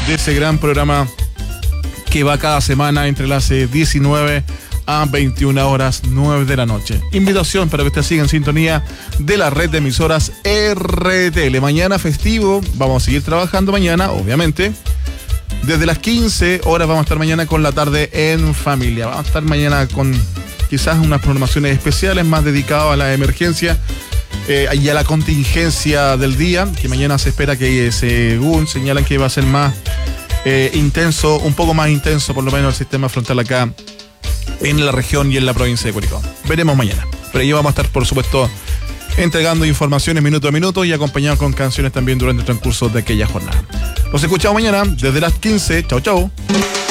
de ese gran programa que va cada semana entre las 19 a 21 horas 9 de la noche. Invitación para que usted siga en sintonía de la red de emisoras RTL. Mañana festivo, vamos a seguir trabajando mañana, obviamente. Desde las 15 horas vamos a estar mañana con la tarde en familia. Vamos a estar mañana con quizás unas programaciones especiales más dedicadas a la emergencia y a la contingencia del día, que mañana se espera que, según señalan, que va a ser más intenso, un poco más intenso por lo menos el sistema frontal acá en la región y en la provincia de Curicó. Veremos mañana. Pero ahí vamos a estar, por supuesto, entregando informaciones minuto a minuto y acompañados con canciones también durante el transcurso de aquella jornada. Nos escuchamos mañana desde las 15. Chau, chau.